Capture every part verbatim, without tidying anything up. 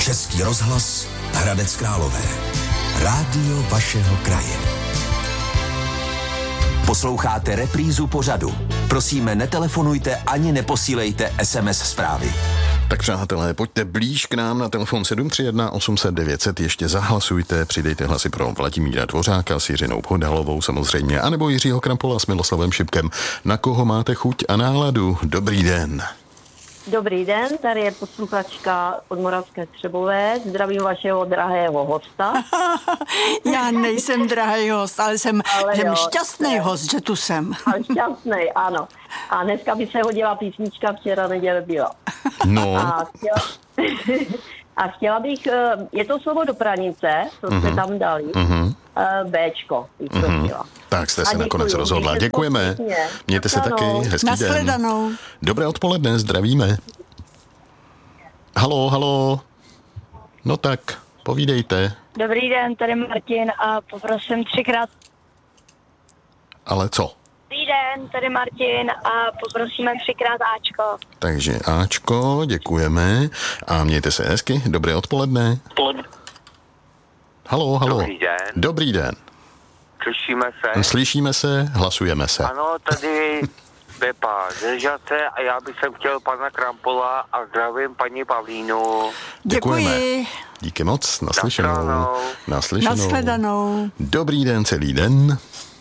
Český rozhlas Hradec Králové. Rádio vašeho kraje. Posloucháte reprízu pořadu. Prosíme, netelefonujte ani neposílejte es em es zprávy. Tak přátelé, pojďte blíž k nám na telefon sedm tři jedna osm set devět set, ještě zahlasujte, přidejte hlasy pro Vladimíra Dvořáka s Jiřinou Bohdalovou samozřejmě, anebo Jiřího Krampola s Miloslavem Šipkem. Na koho máte chuť a náladu? Dobrý den. Dobrý den, tady je posluchačka od Moravské Třebové. Zdravím vašeho drahého hosta. Já nejsem drahý host, ale jsem, ale jsem jo, šťastný ne. host, že tu jsem. A šťastný, ano. A dneska by se hodila písnička Včera neděle byla. No. A chtěla, a chtěla bych, je to slovo do pranice, co jste uh-huh. tam dali, uh-huh. Béčko, bych to uh-huh. chtěla. Tak jste se nakonec rozhodla. Děkujeme. Mějte se taky. Hezký Nashledanou. den. Dobré odpoledne, zdravíme. Halo, halo. No tak, povídejte. Dobrý den, tady Martin a poprosím třikrát. Ale co? Dobrý den, tady Martin a poprosíme třikrát Ačko. Takže Ačko, děkujeme a mějte se hezky. Dobré odpoledne. Odpoledne. Halo, halo. Dobrý den. Dobrý den. Slyšíme se? Slyšíme se, hlasujeme se. Ano, tady Pepa ze Žace a já bych sem chtěl pana Krampola a zdravím paní Pavlínu. Děkujeme. Děkuji. Díky moc, naslyšenou. Naslyšenou. Naslyšenou. Nashledanou. Dobrý den, celý den.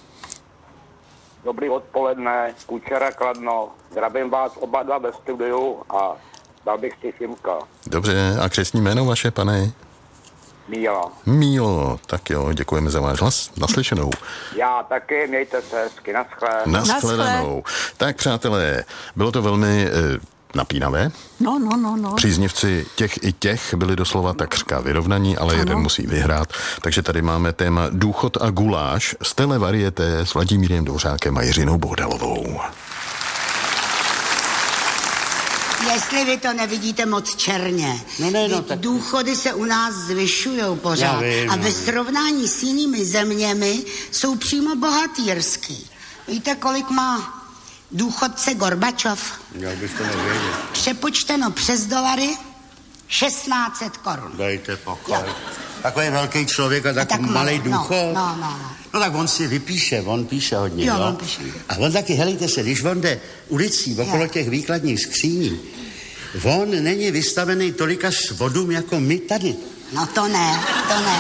Dobrý odpoledne, Kučera Kladno. Zdravím vás oba dva ve studiu a dal bych si Šimka. Dobře, a křestní jméno vaše, pane? Míla. Mílo, tak jo, děkujeme za váš hlas. Naslyšenou. Já taky, mějte se hezky, naschle. Nashledanou. Tak, přátelé, bylo to velmi eh, napínavé. No, no, no, no. Příznivci těch i těch byli doslova takřka vyrovnaní, ale ano. Jeden musí vyhrát. Takže tady máme téma důchod a guláš z Televarieté s Vladimírem Dvořákem a Jiřinou Bohdalovou. Jestli vy to nevidíte moc černě. No ne, no, tak... Důchody se u nás zvyšujou pořád. Vím, a ve srovnání s jinými zeměmi jsou přímo bohatýrský. Víte, kolik má důchodce Gorbačov? Já bych to nevěděl. Přepočteno přes dolary šestnáct set korun. Dejte pokoj. Jo. Takový velký člověk a takový tak malý důchod. No, no, no. No tak on si vypíše, on píše hodně, jo? jo? On píše. A on taky, helejte se, když on jde ulicí okolo jo. těch výkladních skříní, on není vystavený tolika svodům jako my tady. No to ne, to ne.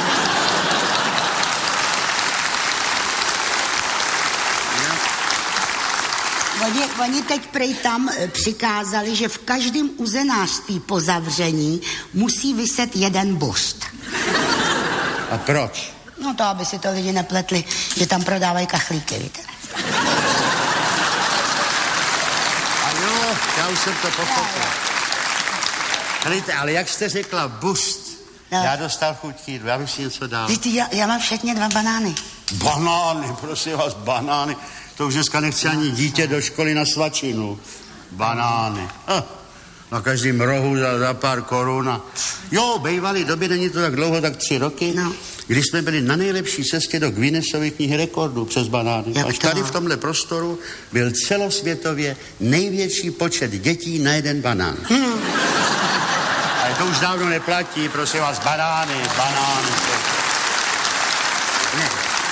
Oni, oni teď prej tam přikázali, že v každém uzenářství po zavření musí viset jeden bust. A proč? No to, aby si to lidi nepletli, že tam prodávají kachlíky, víte. A jo, já už jsem to pochopil. Helejte, ale jak jste řekla bust, no. Já dostal chuť k jídlu, já bych si něco dal. Víte, já, já mám všechny dva banány. Banány, prosím vás, banány. To už dneska nechce ani dítě do školy na svačinu. Banány. Ah, na každém rohu za, za pár korun. A... Jo, bejvalý době, není to tak dlouho, tak tři roky, no. Když jsme byli na nejlepší cestě do Guinnessovy knihy rekordů přes banány. Jak Až to? Tady v tomhle prostoru byl celosvětově největší počet dětí na jeden banán. Hmm. Ale to už dávno neplatí, prosím vás, banány, banány. Ne.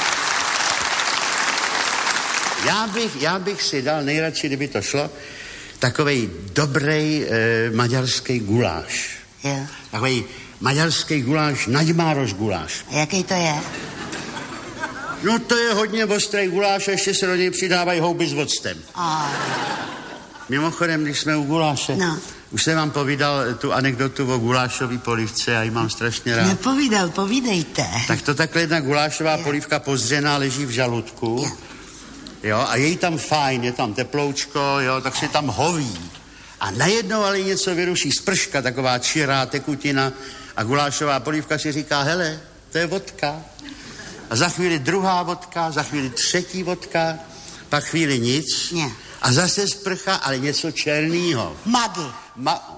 Já bych, já bych si dal nejradši, kdyby to šlo, takovej dobrý e, maďarský guláš. Jo. Takovej maďarský guláš, naďmároš guláš. A jaký to je? No to je hodně ostrý guláš a ještě se do něj přidávají houby s octem. A... Mimochodem, když jsme u guláše, no. Už jsem vám povídal tu anekdotu o gulášové polívce, já ji mám strašně rád. Nepovídal, povídejte. Tak to takhle jedna gulášová jo. polívka pozřená leží v žaludku. Jo. Jo, a je jí tam fajn, je tam teploučko, jo, tak si tam hoví. A najednou ale něco vyruší sprška, taková čirá tekutina a gulášová polívka si říká, hele, to je vodka. A za chvíli druhá vodka, za chvíli třetí vodka, pak chvíli nic. Ne. A zase sprcha, ale něco černýho. Magi. Ma...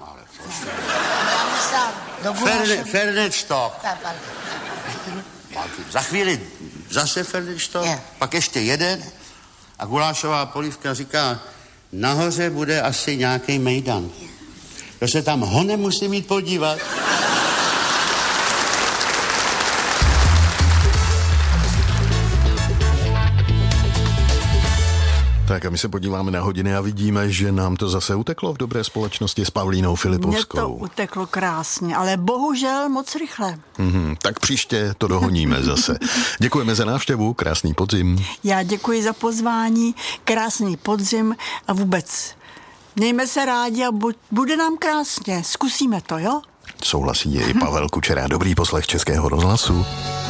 Ferne, Fernečtok. Za chvíli zase Fernečtok, pak ještě jeden. A gulášová polívka říká, nahoře bude asi nějaký mejdan. To se tam honem musí mít podívat. Tak a my se podíváme na hodiny a vidíme, že nám to zase uteklo v dobré společnosti s Pavlínou Filipovskou. Mně to uteklo krásně, ale bohužel moc rychle. Mm-hmm, tak příště to dohoníme zase. Děkujeme za návštěvu, krásný podzim. Já děkuji za pozvání, krásný podzim a vůbec mějme se rádi a bude nám krásně. Zkusíme to, jo? Souhlasí i Pavel Kučera. Dobrý poslech Českého rozhlasu.